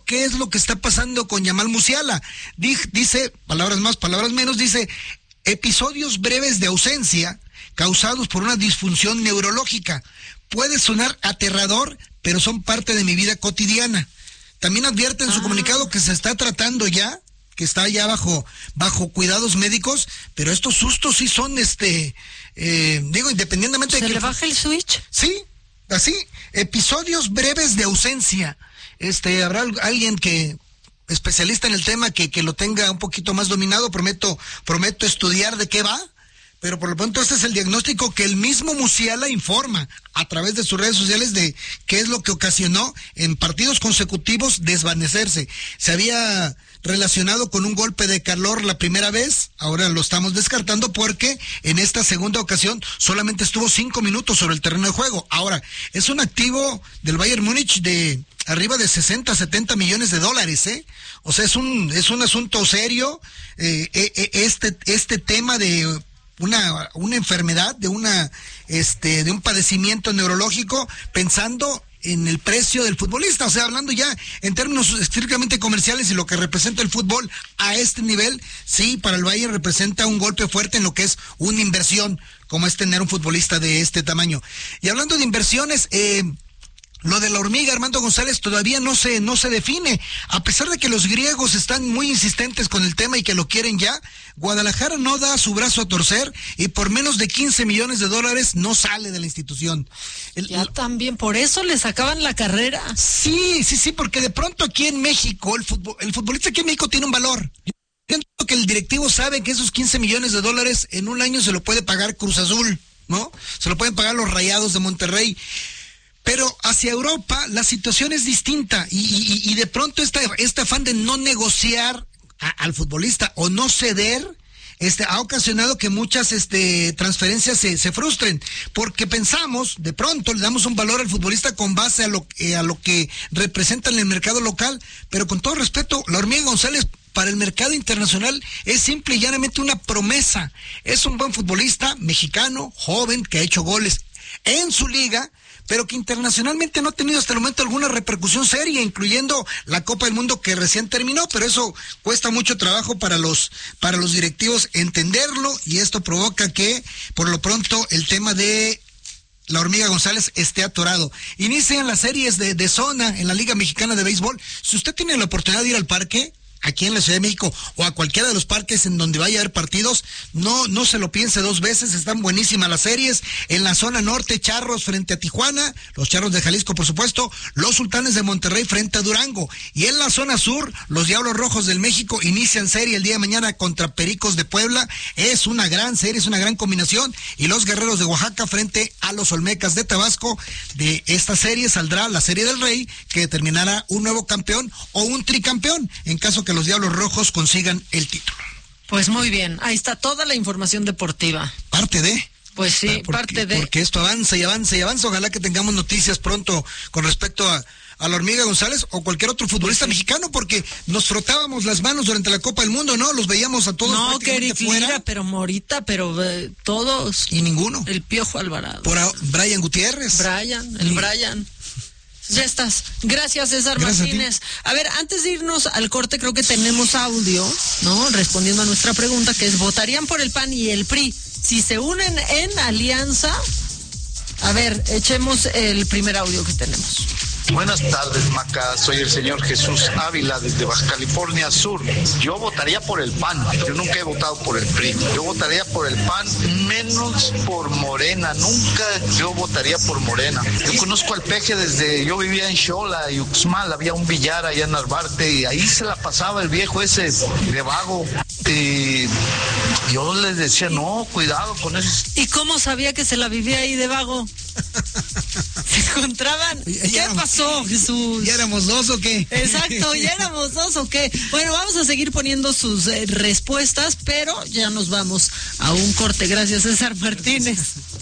qué es lo que está pasando con Yamal Musiala. Dice, palabras más, palabras menos, dice, episodios breves de ausencia causados por una disfunción neurológica. Puede sonar aterrador, pero son parte de mi vida cotidiana. También advierte en su comunicado que se está tratando ya, que está ya bajo cuidados médicos, pero estos sustos sí son, independientemente de que... ¿Se le baja el switch? Sí, así, episodios breves de ausencia. Habrá alguien que, especialista en el tema, que lo tenga un poquito más dominado, prometo estudiar de qué va, pero por lo pronto este es el diagnóstico que el mismo Musiala informa a través de sus redes sociales de qué es lo que ocasionó en partidos consecutivos desvanecerse. Se había relacionado con un golpe de calor la primera vez, ahora lo estamos descartando porque en esta segunda ocasión solamente estuvo 5 minutos sobre el terreno de juego. Ahora, es un activo del Bayern Múnich de arriba de 60, 70 millones de dólares, O sea, es un asunto serio, este tema de una enfermedad, de un padecimiento neurológico, pensando en el precio del futbolista, o sea, hablando ya en términos estrictamente comerciales y lo que representa el fútbol a este nivel, sí, para el Bayern representa un golpe fuerte en lo que es una inversión, como es tener un futbolista de este tamaño. Y hablando de inversiones, lo de la hormiga, Armando González, todavía no se define. A pesar de que los griegos están muy insistentes con el tema y que lo quieren ya, Guadalajara no da su brazo a torcer y por menos de 15 millones de dólares no sale de la institución. Ya también, por eso le sacaban la carrera. Sí, porque de pronto aquí en México, el futbolista aquí en México tiene un valor. Yo entiendo que el directivo sabe que esos 15 millones de dólares en un año se lo puede pagar Cruz Azul, ¿no? Se lo pueden pagar los Rayados de Monterrey. Pero hacia Europa la situación es distinta y de pronto este afán de no negociar al futbolista o no ceder ha ocasionado que muchas transferencias se frustren, porque pensamos, de pronto le damos un valor al futbolista con base a lo que representa en el mercado local, pero con todo respeto, la Hormiga González para el mercado internacional es simple y llanamente una promesa. Es un buen futbolista mexicano, joven, que ha hecho goles en su liga, pero que internacionalmente no ha tenido hasta el momento alguna repercusión seria, incluyendo la Copa del Mundo que recién terminó, pero eso cuesta mucho trabajo para los directivos entenderlo, y esto provoca que por lo pronto el tema de la Hormiga González esté atorado. Inician las series de zona en la Liga Mexicana de Béisbol. Si usted tiene la oportunidad de ir al parque, aquí en la Ciudad de México, o a cualquiera de los parques en donde vaya a haber partidos, no se lo piense dos veces, están buenísimas las series. En la zona norte, Charros frente a Tijuana, los Charros de Jalisco, por supuesto, los Sultanes de Monterrey frente a Durango, y en la zona sur, los Diablos Rojos del México inician serie el día de mañana contra Pericos de Puebla. Es una gran serie, es una gran combinación, y los Guerreros de Oaxaca frente a los Olmecas de Tabasco. De esta serie saldrá la Serie del Rey, que determinará un nuevo campeón o un tricampeón, en caso que los Diablos Rojos consigan el título. Pues muy bien, ahí está toda la información deportiva. Parte de. Pues sí, parte de. Porque esto avanza y avanza y avanza. Ojalá que tengamos noticias pronto con respecto a la Hormiga González o cualquier otro futbolista mexicano, porque nos frotábamos las manos durante la Copa del Mundo, ¿no? Los veíamos a todos prácticamente fuera. Lira, pero Morita, pero todos. Y ninguno. El Piojo Alvarado. Por Brian Gutiérrez. Brian. Ya estás. Gracias, César Martínez. A ver, antes de irnos al corte, creo que tenemos audio, ¿no? Respondiendo a nuestra pregunta, que es: ¿votarían por el PAN y el PRI si se unen en alianza? A ver, echemos el primer audio que tenemos. Buenas tardes, Maca. Soy el señor Jesús Ávila desde Baja California Sur. Yo votaría por el PAN. Yo nunca he votado por el PRI. Yo votaría por el PAN, menos por Morena. Nunca yo votaría por Morena. Yo conozco al Peje desde... Yo vivía en Xola y Uxmal. Había un billar allá en Narvarte y ahí se la pasaba el viejo ese de vago. Y yo les decía, no, cuidado con eso. ¿Y cómo sabía que se la vivía ahí de vago? ¿Se encontraban? ¿Qué pasó, Jesús? ¿Ya éramos dos o qué? Exacto, ¿ya éramos dos o qué? Bueno, vamos a seguir poniendo sus respuestas, pero ya nos vamos a un corte. Gracias, César Martínez.